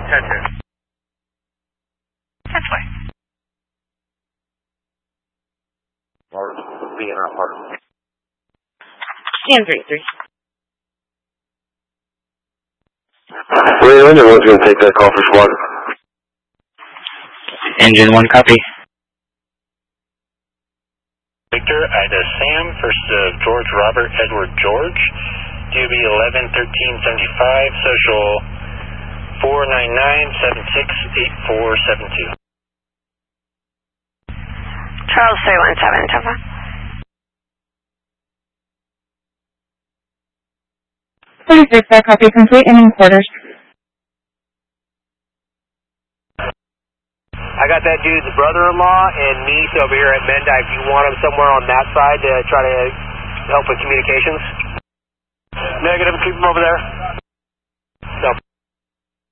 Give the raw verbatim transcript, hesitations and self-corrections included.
ten two. That's fine. Mark, being out, Mark. Stand three three. Radio Engine one's going to take that call for squad. Engine one, copy. Victor, Ida Sam, first of George Robert Edward George, D O B eleven thirteen seventy-five, social four nine nine seven six eight four seven two. Charles three one seven, Tova. thirty-six, that copy complete and in quarters. I got that dude's brother-in-law and niece over here at Menda. If you want them somewhere on that side to try to help with communications. Negative, keep them over there.